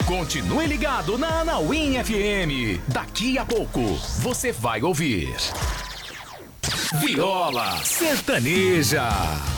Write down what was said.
Continue ligado na Anauim FM. Daqui a pouco você vai ouvir Viola Sertaneja.